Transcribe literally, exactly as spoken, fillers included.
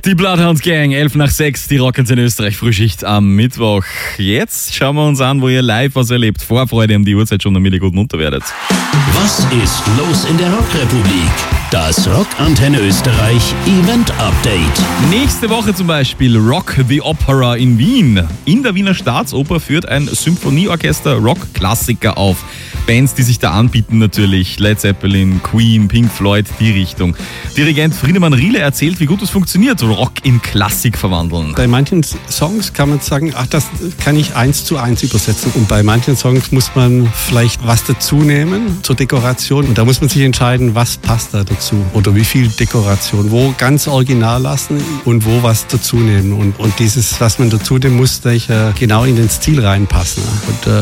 Die Bloodhound Gang, elf nach sechs, die Rockens in Österreich, Frühschicht am Mittwoch. Jetzt schauen wir uns an, wo ihr live was erlebt. Vorfreude um die Uhrzeit schon, damit ihr gut munter werdet. Was ist los in der Rockrepublik? Das Rock Antenne Österreich Event Update. Nächste Woche zum Beispiel Rock the Opera in Wien. In der Wiener Staatsoper führt ein Symphonieorchester Rock-Klassiker auf. Bands, die sich da anbieten natürlich. Led Zeppelin, Queen, Pink Floyd, die Richtung. Dirigent Friedemann Riele erzählt, wie gut es funktioniert, so Rock in Klassik verwandeln. Bei manchen Songs kann man sagen, ach, das kann ich eins zu eins übersetzen. Und bei manchen Songs muss man vielleicht was dazu nehmen zur Dekoration. Und da muss man sich entscheiden, was passt da dazu. Oder wie viel Dekoration. Wo ganz original lassen und wo was dazu nehmen. Und, und dieses, was man dazu nehmen muss, gleich, äh, genau in den Stil reinpassen. Und äh,